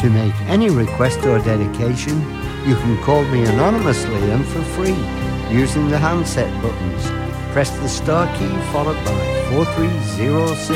To make any request or dedication, you can call me anonymously and for free using the handset buttons. Press the star key followed by 4306.